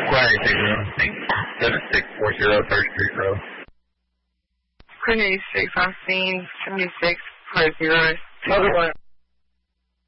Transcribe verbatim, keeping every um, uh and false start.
Query seven six four zero third Street Road. Query eighty-six on scene, seventy-six four zero. Other one.